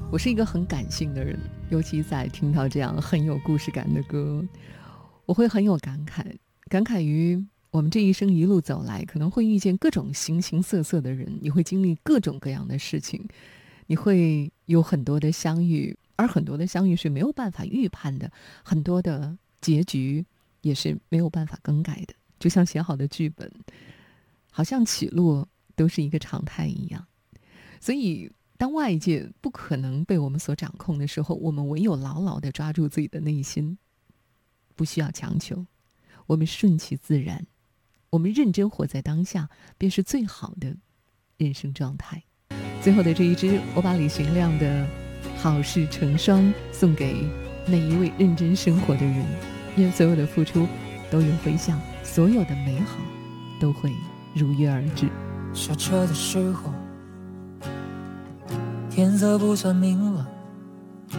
我是一个很感性的人，尤其在听到这样很有故事感的歌，我会很有感慨，感慨于我们这一生一路走来，可能会遇见各种形形色色的人，你会经历各种各样的事情，你会有很多的相遇，而很多的相遇是没有办法预判的，很多的结局也是没有办法更改的，就像写好的剧本，好像起落都是一个常态一样。所以当外界不可能被我们所掌控的时候，我们唯有牢牢地抓住自己的内心，不需要强求，我们顺其自然，我们认真活在当下，便是最好的人生状态。最后的这一支，我把李寻亮的好事成双送给每一位认真生活的人，愿所有的付出都有回响，所有的美好都会如约而至。 下车的时候天色不算明朗，